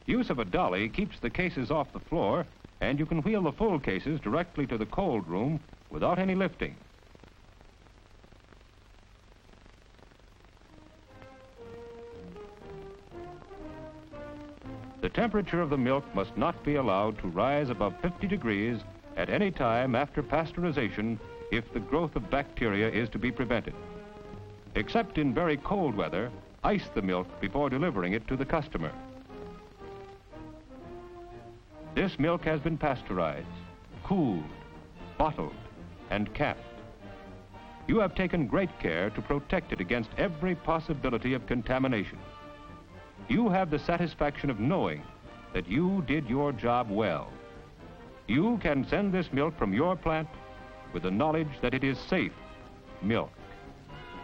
Use of a dolly keeps the cases off the floor, and you can wheel the full cases directly to the cold room without any lifting. The temperature of the milk must not be allowed to rise above 50 degrees at any time after pasteurization if the growth of bacteria is to be prevented. Except in very cold weather, ice the milk before delivering it to the customer. This milk has been pasteurized, cooled, bottled, and capped. You have taken great care to protect it against every possibility of contamination. You have the satisfaction of knowing that you did your job well. You can send this milk from your plant with the knowledge that it is safe milk.